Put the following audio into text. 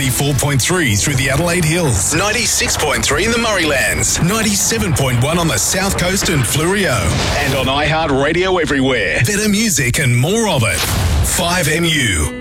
94.3 through the Adelaide Hills, 96.3 in the Murraylands, 97.1 on the South Coast and Fleurieu, and on iHeartRadio everywhere. Better music and more of it. 5MU.